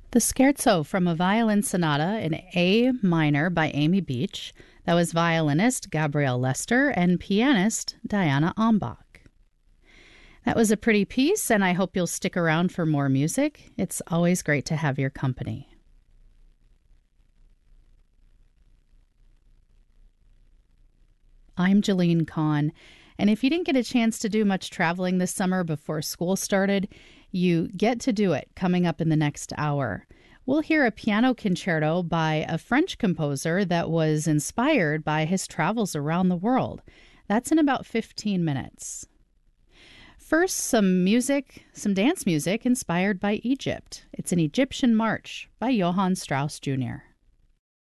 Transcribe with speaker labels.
Speaker 1: The Scherzo from a Violin Sonata in A minor by Amy Beach. That was violinist Gabrielle Lester and pianist Diana Ombach. That was a pretty piece, and I hope you'll stick around for more music. It's always great to have your company. I'm Jeline Kahn, and if you didn't get a chance to do much traveling this summer before school started, you get to do it coming up in the next hour. We'll hear a piano concerto by a French composer that was inspired by his travels around the world. That's in about 15 minutes. First, some dance music inspired by Egypt. It's an Egyptian march by Johann Strauss Jr.